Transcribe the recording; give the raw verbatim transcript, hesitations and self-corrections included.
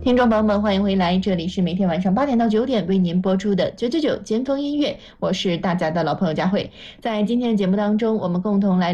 听众朋友们，欢迎回来，这里是每天晚上八点到九点为您播出的九九九尖峰音乐，我是大家的老朋友佳慧。在今天的节目当中，我们共同来